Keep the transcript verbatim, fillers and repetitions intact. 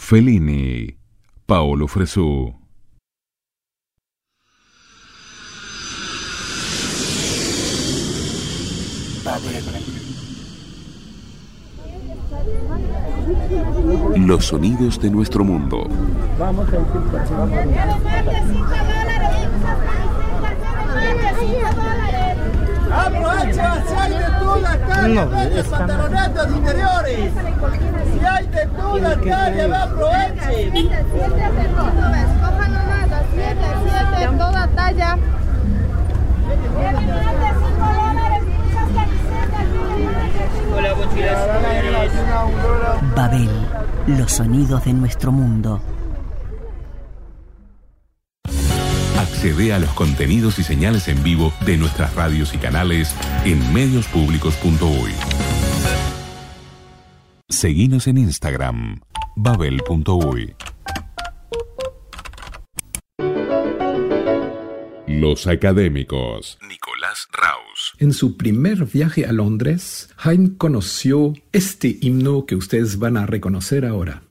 Fellini, Paolo Fresu. Los sonidos de nuestro mundo. Vamos a Aprovecha, si hay de toda calle, no, vende pantalonetas interiores. Si hay de toda calle, va, aproveche. Coja nomás, a siete, siete, toda talla. Hola, Babel, los sonidos de nuestro mundo. Accede a los contenidos y señales en vivo de nuestras radios y canales en medios públicos punto uy. Seguinos en Instagram, babel punto uy. Los académicos. Nicolás Raus. En su primer viaje a Londres, Haydn conoció este himno que ustedes van a reconocer ahora.